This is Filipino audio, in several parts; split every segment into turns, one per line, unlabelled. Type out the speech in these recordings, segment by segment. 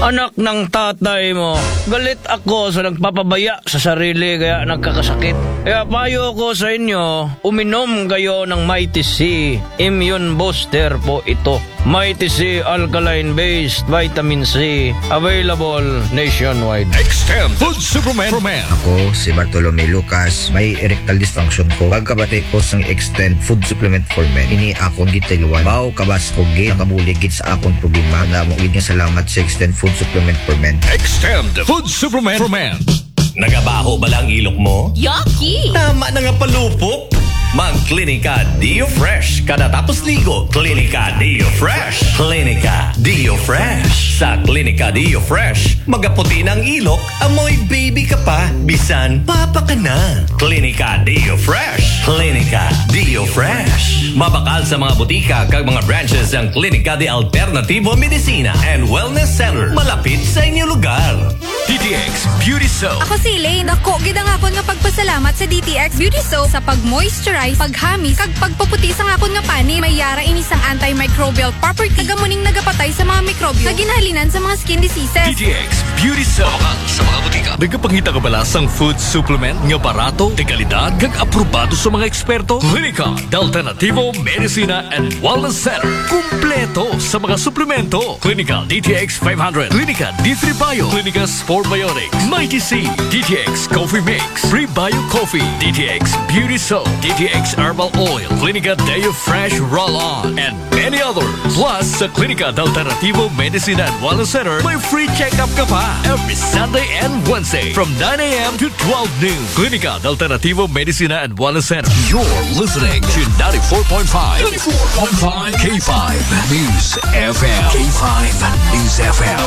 Anak ng tatay mo, galit ako sa nagpapabaya sa sarili kaya nagkakasakit. Kaya payo ko sa inyo, uminom kayo ng Mighty C. Immune booster po ito. Mighty C alkaline-based vitamin C. Available nationwide.
Extend Food Supplement for Men.
Ako si Bartolome Lucas, may erectile dysfunction ko. Pagkabati ko sa Extend Food Supplement for Men, ini akong gitiluan. Mao kabas ko gid nakabuligid sa akong problema. Namugid nga salamat sa Extend Food Supplement for Men.
Extend Food Supplement for Men.
Nagabaho ba lang ilok mo?
Yucky!
Tama na nga palupok. Mag-Clinica Dio Fresh kada tapos ligo. Clinica Dio Fresh. Clinica Dio Fresh. Sa Clinica Dio Fresh, magaputi ng ilok, amoy baby ka pa, bisan papa ka na. Clinica Dio Fresh. Clinica Dio Fresh. Mabakal sa mga butika kag mga branches ang Clinica de Alternativo Medicina and Wellness Center malapit sa inyong lugar.
DTX Beauty Soap.
Ako si Elaine. Ako, gidang akon nga pagpasalamat sa DTX Beauty Soap sa pag-moisturize, paghamis, kag pagpaputi sa akon nga pani. May yara inisang antimicrobial property. Kagamuning nagapatay sa mga mikrobyo na ginahalinan sa mga skin diseases.
DTX Beauty Soap. Mabakal sa mga butika. Nagapangita ka bala sang food supplement nga barato, de kalidad, kag aprobado sa mga eksperto? Clinica de Alternativo Medicina and Wellness Center. Kumpleto sa mga suplemento. Clinica DTX 500. Clinica D3 Bio. Clinica Sport Biotics. Mighty C. DTX Coffee Mix. Free Bio Coffee. DTX Beauty Soap. DTX Herbal Oil. Clinica Deo Fresh Roll-On. And many others. Plus, sa Clinica de Alternativo Medicina and Wellness Center, may free check-up ka pa every Sunday and Wednesday from 9 a.m. to 12 noon. Clinica de Alternativo Medicina and Wellness Center. You're listening to 94.5 K5 News FM. K5 News FM.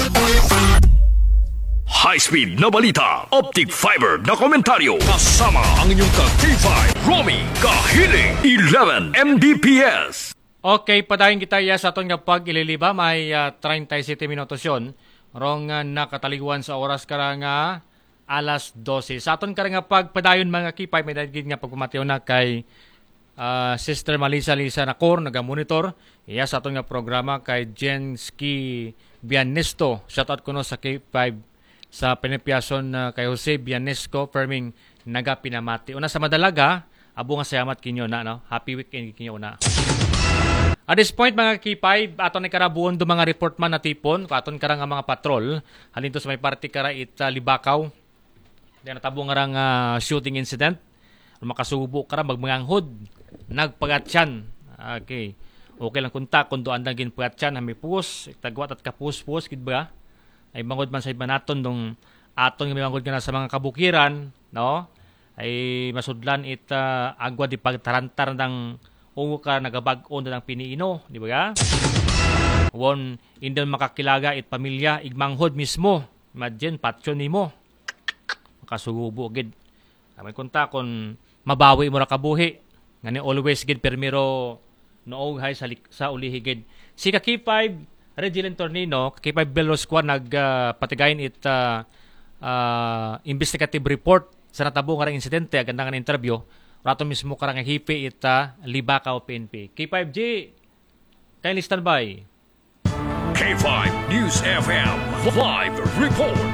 High-speed na balita, optic fiber na komentaryo, kasama ang inyong ka-K5, Romy Kahiling, 11 Mbps.
Okay, padayon kita sa aton nga pag-ililiba, may 37 minutos yun. Rong nakataliguan sa oras karang alas 12. Sa aton karang pagpadayon mga K5, may dagig nga pagpamatiyo na kay Sister Malisa Lisa Nakor, naga-monitor. Iya sa aton nga programa kay Jenski Bianesto. Shoutout ko no sa K5 sa Penepiason kay Jose Bianesco Ferming naga pinamati. Una sa madalaga, abo nga sayamat kinyo na, no? Happy weekend kinyo na. At this point mga K5, aton ay karabuon do mga report man na tipon, aton kara nga mga patrol, halin to sa may party kara Libakaw. Then natabo nga rang shooting incident. Makasubo kara magmanghod, nagpagatyan. Okay. Okay lang kunta kun doan lang gin pagatyan, hami pus, tagwat at kapus-pus gid ba? Ay mangod man sa ibanaton dong aton nga mangod nga sa mga kabukiran, no? Ay masudlan agwa di pagtarantar ng ungo ka nagabag-on ng piniino, di ba ga? Won indon makakilaga pamilya igmanghod mismo. Imagine patsyon nimo. Makasubo gid. May kunta kon mabawi mo ra kabuhi. Ngani always gid permiro noog hay sa ulihi gid. Si K5 Regilin Tornino, K5 Bello Squad nagpatigayin investigative report sa natabo nga insidente aganda nga interview rato mismo karang hipi Libakaw PNP. K5G, kindly stand by.
K5 News FM Live Report.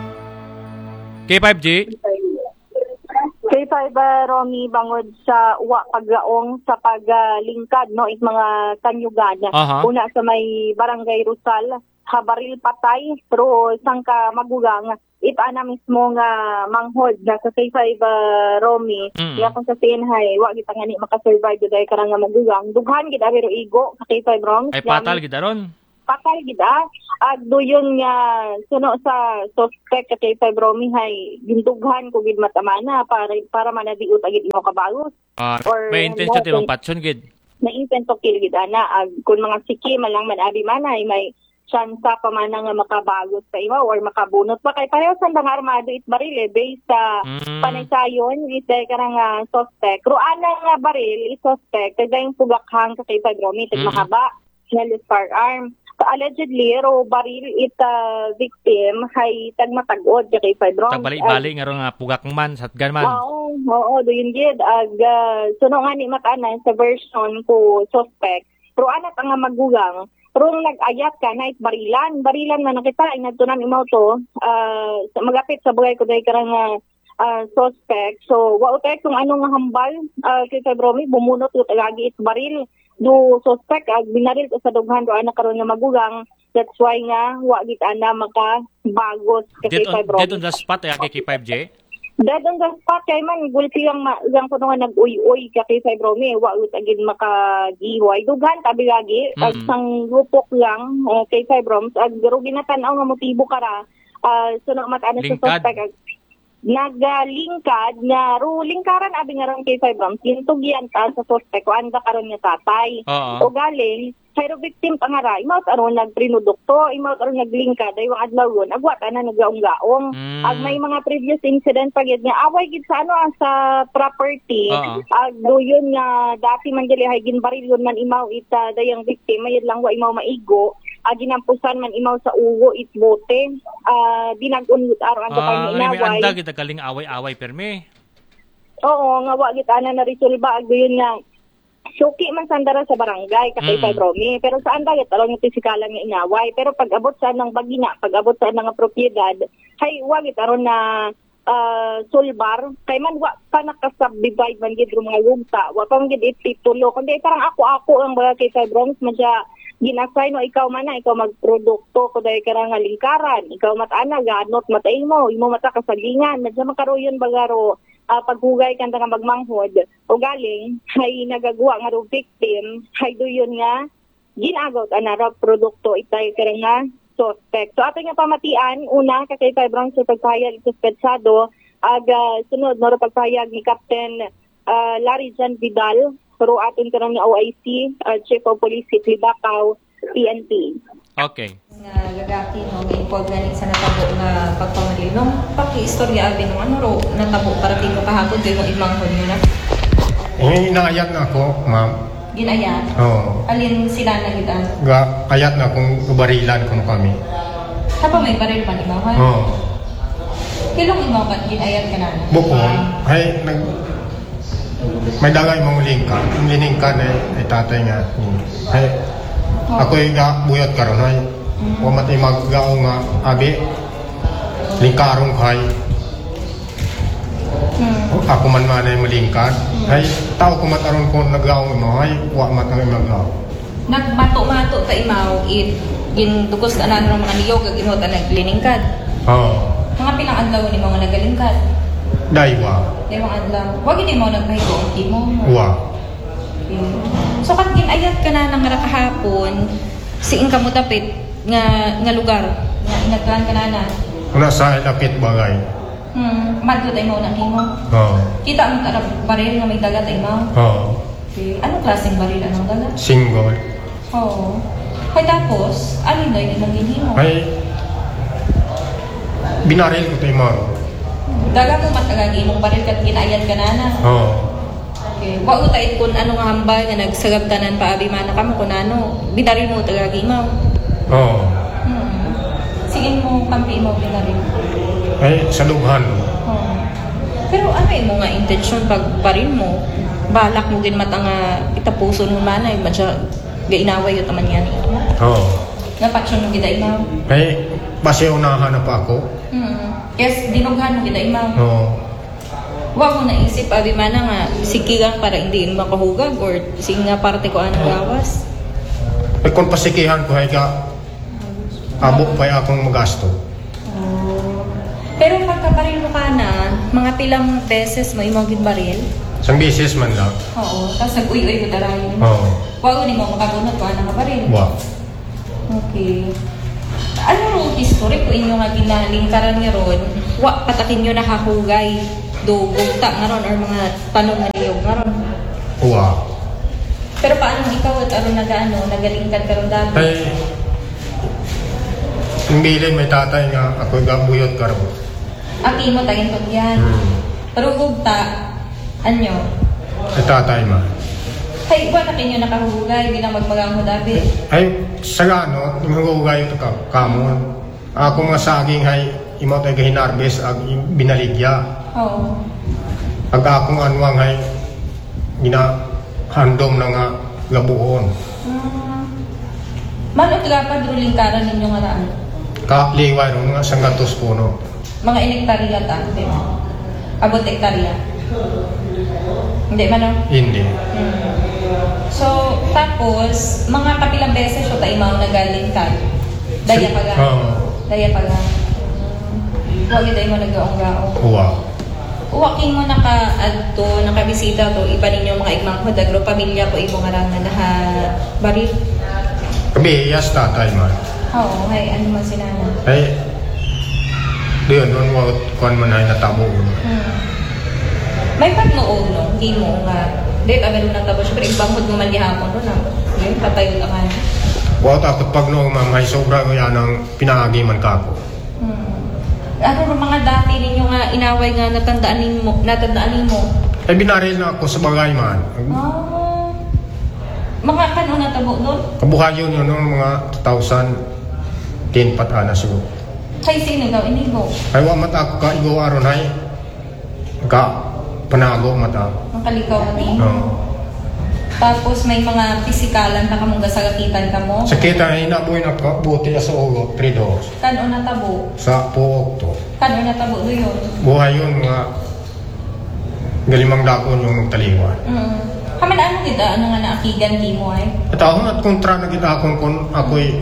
K5G.
K5 Romy bangod sa uwa paglaong sa paglingkad no it mga kanyugan. Una sa may Barangay Rosal, habaril patay pero sangka magugang ita na mismo nga manghod na sa K5 Romy. Ya kung sa Sinhay, wa kita ngani makasurvive dahil karang nga magugang. Dughan gid pero igo sa K5 Romy.
Ay patal gid aron.
Pakal gida doyon nga suno sa suspect ka K5 Romy hay gintughan ko gid matamana para manadiut agid imo kabagos
or may intention timong patson gid
na intent to kill gid ana kun mga siki man lang man abi man ay may chance pa man nga makabagos sa imo or makabunot pa kay pareho sa mga armado barile based sa panaysayon ite karang suspect ruana nga baril suspect kay yung pugakhang ka K5 Romy tig mahaba Nellis firearm. Allegedly, baril victim hay tagmatagod kay Fibron.
Tagbalik-balik nga ron nga pugak man, satgan man.
Oo, doon gid. Suno nga ni makanan sa version ko suspect. Pero anak ang magugang, Rung nag-ayat ka na barilan man nakita inadtunan imaw to magapit sa bagay ko dahil karang suspect. So wa utay kung ano nga hambal kay Febromi bumunot ut lagi it baril do suspect binaril to sa dughan do ana karon nga magugang. That's why nga wa gid ana makabagos kay Febromi.
Dead on the spot kay 5J.
Dead on the spot kay man gulpi lang kuno nga nag-uy-uy kay Febromi wa ut agid makagiway dughan tabi lagi sang grupok lang kay Febrom ag pero ginatan-aw nga motibo kara so namatana sa suspect nagalingkad nga lingkaran abi nga ron kay Febrom tintugyan ta sa suspect o anda karon nga tatay o galing pero victim pangara imawt aron nagprinudukto imawt aron naglingkad ay wang adlawon agwa ta na nagaong-gaong ag may mga previous incident pagid nga away gid sa sa property ag doyon nga dati man gali hay ginbarilyon man imaw ita dayang victim mayad lang wa imaw maigo ginampusan man imaw sa uwo it bote dinag-unod aron anda pay inaway
anda kita kaling away-away perme
oo nga wa gid ana na resolba ag doyon nga suki man sandara sa barangay kay Febromi pero saan dagat alam yung pisikalan nga inaway pero pag abot sa nang bagina pag abot sa nang propiedad hay wag aron na sulbar kay man wa pa nakasubdivide man gid mga lugta wa pa man gid ititulo kundi parang ako ang mga kay Febromi madya ginasay no ikaw man na ikaw magprodukto kuday karang lingkaran ikaw matana ganot matay mo imo mata kasalingan madya makaroyon bagaro paghugay kanta nga magmanghod o galing hay nagagawa nga ro victim hay doyon nga ginagot anara produkto itay karang nga suspect. So ato nga pamatian una kay Febrom sa pagpahayag suspetsado ag sunod no pagpahayag ni Captain Larry Jan Vidal pero aton karang nga OIC Chief of Police Libacao PNP.
Okay.
Nga gagati no may impog ganing sa natabo nga pagpamalil nung paki-istorya abi nung ano ro natabo para tino kahapon kay mo imanghod niyo na.
Inaayat na ako, ma'am.
Ginayat?
Oo.
Alin sila na gitan?
Ayat na kung barilan kung kami.
Tapa may baril pa ni mo ha?
Oo.
Kilong imaw ka ginayat ka na?
Bukon, ay may dagay mong lingka. Yung liningkan ay tatay nga. Ay, ako'y buyot karon ay wamat ay maggaong nga abi lingkarong kay ako man ay malingkad ay tao ko mataron ko naggaong mo ay wamat ang maggaw
nagmato-mato ta imaw gindugos na ng mga niyog ag inot ang nagliningkad mga pilang adlaw ni mga nagalingkad
daywa
adlaw wag hindi mo nagpahigo ang timo so kat ginayat ka na ng kahapon siin ka mo tapit nga lugar nga inaglan ka na
una sa lapit bagay
madlo tayo mo na kimo kita ang baril nga may dagat tayo mo okay. Anong klaseng baril anong dagat?
Single
kaya tapos alin na yung ginimo?
ay binaril ko tayo mo
dagat mo matagagi mong baril kat ginayat ka na okay. Wa utay kun ano nga hambal nga nagsagabtanan pa abi man kamo kun ano binaril mo tagagi mo. Sige mo kampi mo binaril.
Ay sa lughan.
Pero ano mo nga intensyon pag baril mo balak mo gin mata nga itapuson mo man ay madya gainaway yo taman yan ito. Nga paksyon mo gid imaw.
Ay base unahan na pa ako.
Yes dinughan mo gid imaw. Wa mo naisip abi man nga sikigan para hindi makahugag or sige nga parte ko anong gawas.
Ay kung pasikihan ko ay ka abo pa akong magasto.
Pero pagkabaril mo ka na, mga pilang beses mo imong ginbaril?
Isang beses man lang.
Oo, tapos nag-uy-uy ko tarayin. Wa ni mo makabunot ko anong baril. Okay. Ano rong history ko inyo nga ginalingkaran nga ron? Wa patakin nyo nakahugay do gugta nga ron or mga tanong nga niyog nga ron? Pero paano ikaw at aron nagalingkad ka ron dati?
Ay, yung bilin may tatay nga ako gabuyot ka ron.
Aki mo tayong to yan. Pero gugta, anyo?
Ay tatay ma.
Ay, ba na kinyo nakahugay bilang magmagang dabi?
Ay, sa gano, yung hugay ito kamon. Ako nga saging ay imo tayo gahinarbes ag binaligya. Ag akong anwang ay ginahandom na nga labuon.
Mano tagapad ruling karan ninyo nga raan?
Kakliway ron nga sang gatos puno.
Mga inektarya ta, di ba? Abot ektarya. Hindi man no?
Hindi.
So, tapos, mga kapilang beses siya tayo mga nagaling ka. Daya pa ga. Daya pa ga. Huwag tayo mo nag-gaong-gaong.
Uwa.
Uwaking mo naka-adto, nakabisita to, iba ninyo mga igmang hodagro, pamilya ko ibong arangan na baril.
Kami, yes, tatay man.
Oo, hay, ano man sinana?
Ay, doon kuhan man ay natabo.
May pagnoon, no? Hindi mo nga. Dahil agad mo natabo siya, pero ibang hod mo man gihapon doon, yung patayo ka man.
Wow, takot pag noong may sobra ko yan ang pinahagiman ka ako.
Ano mga dati ninyo nga inaway nga natandaan mo?
Ay, binaril na ako sa bagay man.
Mga kano natabo doon?
Kabuhay yun noong mga 2010 patana siguro.
Kay sino daw inigo?
Ay, wa mata ako ka igo aron ay ka panago mata.
Ang kalikaw ni.
Tapos
may mga pisikalan ta kamong gasagakitan ka mo?
Sakita ay nabuhay na buti sa ulo, 3 doors.
Kano natabo?
Sa puok to.
Kano natabo do yun?
Buhay yun mga galimang dakon yung taliwan.
Kaman ano kita? Ano nga naakigan di mo ay?
At ako nga kontra na kita akong kung ako'y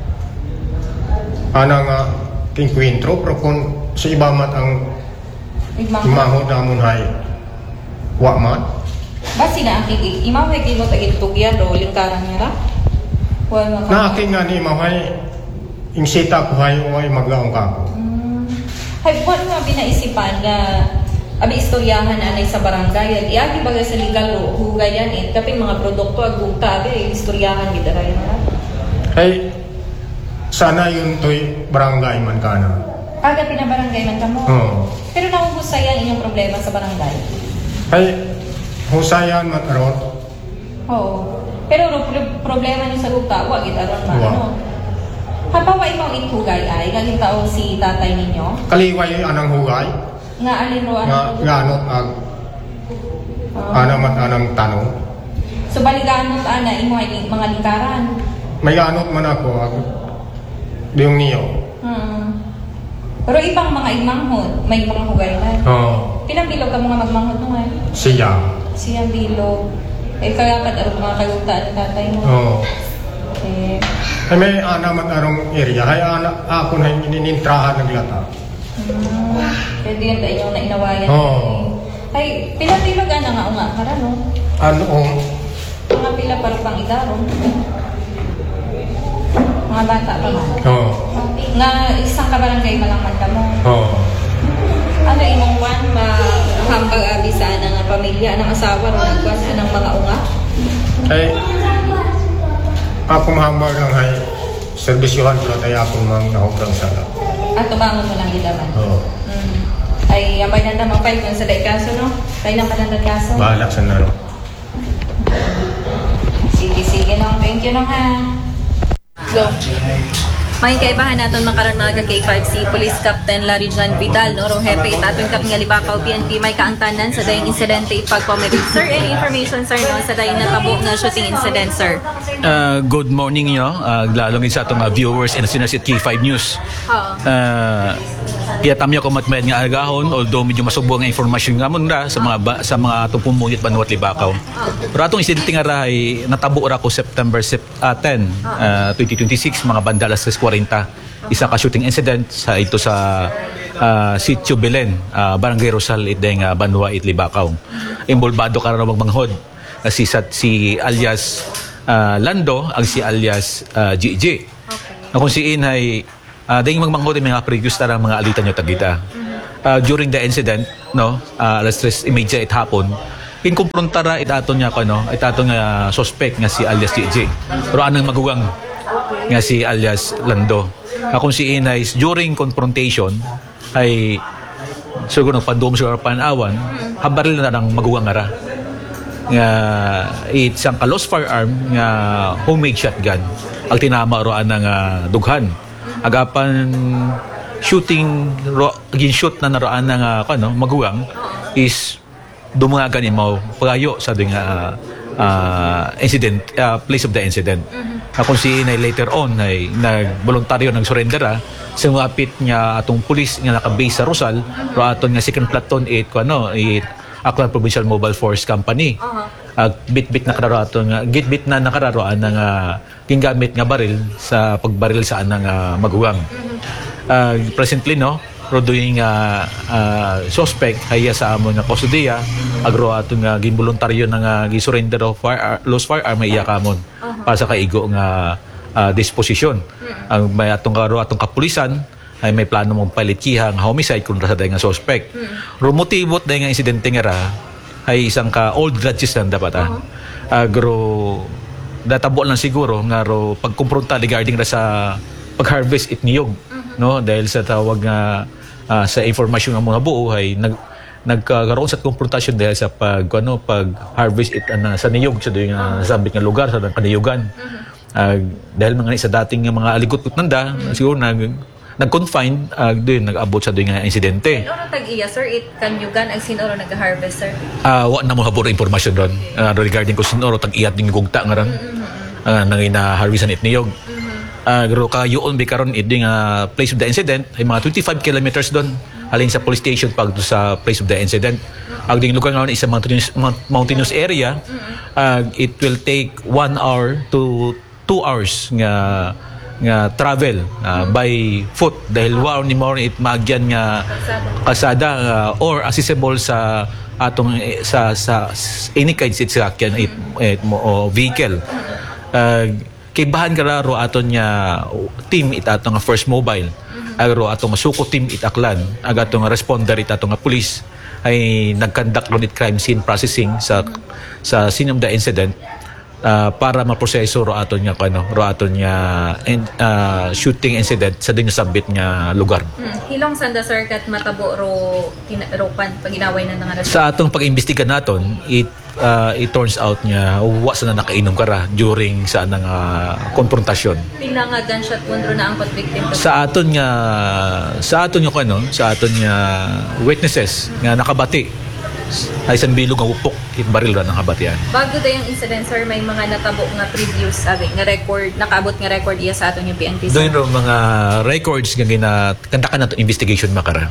nga kinkwintro pero kung sa iba mat ang imahod namon hay wa mat.
Basi na akik imaway kayo mo tagit tugyan ro lingkaran niya ra?
Naaking nga ni imaway yung sita ko hay o ay maglaong kako.
Hay, buwan nga binaisipan nga abi istoryahan anay sa barangay. Iagi bagay sa legal hugayan kaping mga produkto agugta abi istoryahan gid ra yan.
Ay sana yun to'y barangay man ka na.
Aga pinabarangay man ka mo? Pero nahuhusayan inyong problema sa barangay?
Ay, husayan man aron.
Oo. Pero problema niyo sa gugta, wag it aron man. Ano? Hapawa imong ikhugay ay, galing tao si tatay ninyo?
Kaliway anang hugay?
Nga alin ro
Nga anot ag anang mat anang tanong.
So baliganot ana imo ay mga lingkaran?
May anot man ako ag yung niyo.
Pero ibang mga igmanghod, may mga hugay man. Pilang bilog ka mga magmanghod no ay? Siyang bilog. Kaya kat arong mga kagugtaan ng tatay mo.
Ay may man arong area. Ay ako na ninintrahan ng lata.
Pwede yan tayo yung nainawayan. Ay, pilang bilog nga nga para no? Mga pila para pang idarong. Mga bata pa man. Nga isang kabarangay malangman ka mo. Ano imong kwan mahambag abi sa anang pamilya, anang asawa ro nagkwan anang mga unga?
Ay ako mahambag lang ay servisyohan ko tayo akong mga nahubrang sala.
At tubangon mo lang gidaman. Ay ambay na naman pa kung sa day kaso no? Tayo lang panandang kaso.
Bahala sa naro.
Sige no. Thank you no ha. Go. May kaibahan natin makaroon mga K5 si Police Captain Larry John Vidal, no? Rong Hepe, itatong kaping Alibakaw, PNP, may kaangtanan sa dayang insidente ipagpamirid. Sir, any information, sir, no? Sa dayang natabo na shooting incident, sir?
Good morning, lalong sa itong viewers and sinasit K5 News. Kaya tamyo ko matmayad nga agahon, although medyo masubo nga informasyon nga muna sa mga tupumunit banuat Libakaw. Pero atong insidente nga rahay, natabo ra ko September 10, 2026, mga banda alas 3:40. Isa ka shooting incident sa Sitio Belen, Barangay Rosal, itdeng Banwa, Libakaw. Involvado ka rin magmanghod. Si alias Lando, ang si alias GJ. Kung si Inay, dahil magmanghod mga previous tarang mga alitan nyo tagita. During the incident, no, alas 3:30 hapon, inkumpruntara itaton niya itaton nga suspect nga si alias GJ. Pero anang maguwang nga si alias Lando. Kung si Inay, during confrontation, ay siguro nagpandom sa panawan, habaril na ng maguwang ara. Nga isang kalos firearm nga homemade shotgun ang tinama roan ng dughan. Agapan shooting shoot na naroan ng maguwang is dumungagan mo pagayo sa ding incident, place of the incident. kung si inay later on ay nagboluntaryo nag-surrender sa apit nga atong pulis nga naka-base sa Rosal ro aton nga second platoon 8 Aklan Provincial Mobile Force Company. Bit-bit na kararo aton nga gitbit na nakararoan nga gingamit nga baril sa pagbaril sa anang maguwang. Presently no rodoy nga suspect haya sa amon nga kustudiya agro aton nga ginboluntaryo nga gisurrender of lost firearm may iya kamon para sa kaigo nga disposisyon. Ang may atong kapulisan ay may plano mong palitkihan homicide kung rasa dahi nga suspect. Rumotibot dahi nga insidente nga ra ay isang ka old grudges lang dapat agro databo lang siguro nga ro pagkumpronta regarding ra sa pag-harvest it niyog no dahil sa tawag nga sa informasyon nga mga buo ay nagkaroon sa konfrontasyon dahil sa pag-harvest it sa niyog sa doon nga sabit nga lugar sa kaniyugan. Dahil mga sa dating mga aligot nanda siguro nag-confine doon nag-abot sa doon nga insidente.
Ano tag-iya sir it kanyugan ang sinoro nag-harvest sir?
Wa na mo habor informasyon doon regarding kung sinoro tag-iyat ning gugta nga ran nangina harvestan it niyog. Pero kayoon bikaron iding place of the incident ay mga 25 kilometers doon halin sa police station pag sa place of the incident. Ang ding lugar ngayon is a mountainous area. It will take 1 hour to 2 hours nga travel by foot dahil wow ni mo it magyan nga kalsada or accessible sa atong sa any kind sa sakyan vehicle. Kay bahan kararo aton nya team it atong first mobile agro atong suko team it Aklan ag atong responder it atong police ay nagkandak ron it crime scene processing sa scene of the incident para maproseso ro aton nya shooting incident sa dinyo sabit nga lugar.
Hilong sanda sir kat matabo ro paginaway na nga
sa atong pag-imbestiga naton it turns out nga wa sa na nakainom kara during sa anang konfrontasyon.
Pila nga gunshot wound ro na ang victim
sa aton nga witnesses nga nakabati ay isang bilog nga upok it baril ra nang kabatian.
Bago dayang incident sir may mga natabo nga previous sabi nga record nakaabot nga record iya sa aton yung PNP.
Doon ro mga records nga kandakan nato investigation makara.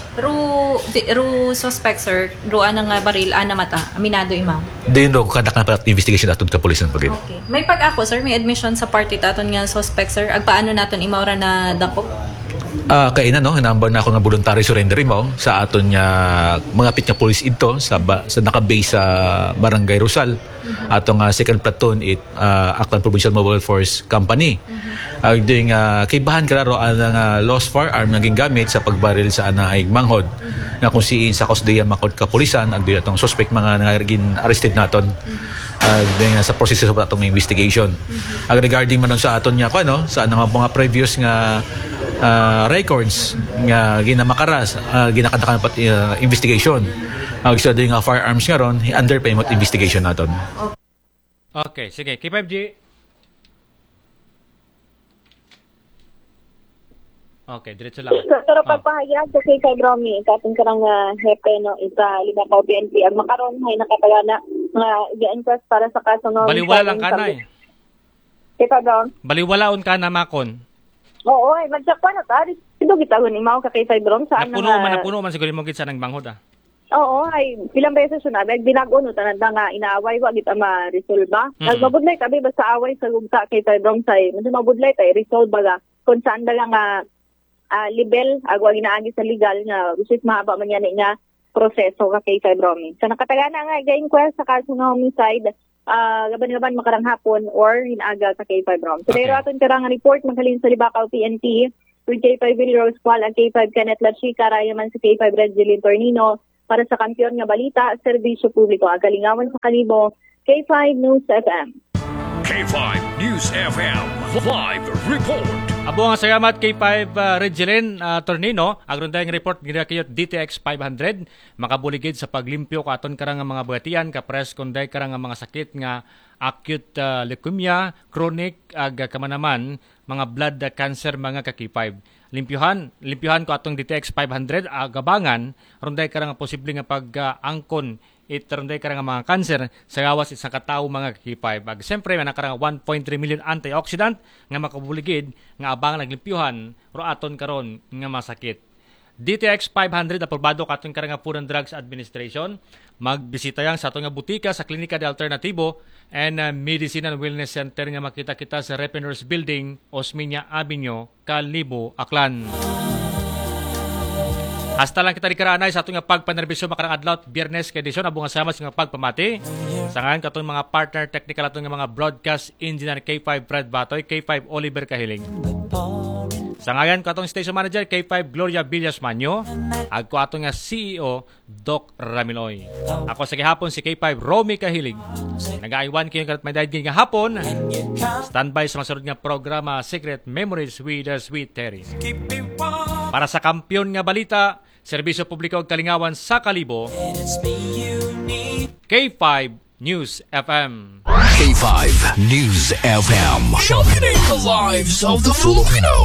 Ro suspect sir ro ana nga baril ana mata aminado imaw.
Doon ro kandakan pa investigation aton sa police ng pagid.
Okay. May pag-ako sir may admission sa party taton nga suspect sir ag paano naton imaw ra na dakop?
Kaina no hinambang na ako nga voluntary surrender mo sa aton nga mga pit nga police ito sa naka-base sa Barangay Rosal atong second platoon it Aklan Provincial Mobile Force Company. Ding kay bahan kararo ang lost firearm nga gingamit sa pagbaril sa ay manghod nga kung siin sa kusdiya makod kapulisan ag atong suspect mga nagin arrested naton. Sa proseso sa atong investigation. Regarding man sa aton nga sa mga previous nga records nga ginamakaras ginakanta pat investigation sa nga firearms nga ron under payment investigation naton.
Okay, sige. K5G. Okay, diretso lang.
Pero pagpahayag sa kay Romy, kating karang hepe no isa Libacaw PNP ang makaron hay nakatagana nga i-enquest para sa kaso no.
Baliwala lang kanay.
Kita doon.
Baliwalaon ka na makon.
Oo, ay magsakwa na ta. Dito kita ni mao ka kay Ron sa
napuno man siguro mo gid sa nang banghod
Oo, ay ilang beses na binago no tanan nga inaaway wa gid ma-resolve. Nagmabudlay tabi basta away sa gugta kay Ron say, medyo mabudlay tay resolve baga kung saan ba lang libel agwa ginaagi sa legal nga usis mahaba man yan nga proseso ka kay Romy. So nakatagana nga ga-inquest sa kaso nga homicide gaban-gaban makarang hapon or hinaaga sa K5 Rom. So, dahil aton karang report maghalin sa Libacaw PNP with K5 Billy Rose Qual at K5 Kenneth Lachica, rayaman sa K5 Red Jillian Tornino para sa kampiyon nga balita, serbisyo publiko. Agalingawan sa kalibo, K5 News FM.
K5 News FM Live Report.
Abo nga salamat kay 5 Regilin Tornino agrundayang report ginakiyot DTX 500 makabuligid sa paglimpyo katon karang mga bugatian kapres kunday karang mga sakit nga acute leukemia, chronic ag kamanaman mga blood cancer mga ka-K5. Limpyuhan ko atong DTX 500 agabangan runday karang posible nga pag-angkon itaronday ka nga mga cancer sa gawas isang katao mga K5. Siyempre, may nakarang 1.3 million antioxidant nga makabuligid nga abang naglimpyuhan ro aton karon nga masakit. DTX 500 aprobado katon karang Food and Drugs Administration. Magbisita yang sa atong nga butika sa Klinika de Alternativo and Medicine and Wellness Center nga makita kita sa Repeners Building, Osmeña Avenue, Calnibo, Aklan. Hasta lang kita di karanay sa atong nga pagpanerbisyo makarang adlaw Biyernes kay edisyon abong asama sa nga pagpamati. Sa ngayon katong mga partner technical atong nga mga broadcast engineer K5 Fred Batoy, K5 Oliver Kahiling. Sa ngayon katong station manager K5 Gloria Villas Manyo, agko atong nga CEO Doc Ramiloy. Ako sa gihapon si K5 Romy Kahilig. Nag-aiwan kayo karat may daigin nga hapon. Standby sa masunod nga programa Secret Memories with the Sweet Terry. Para sa kampiyon nga balita, serbisyo publiko ug kalingawan sa Kalibo, K5 News FM.
K5 News FM. Showcasing the lives of the Filipino.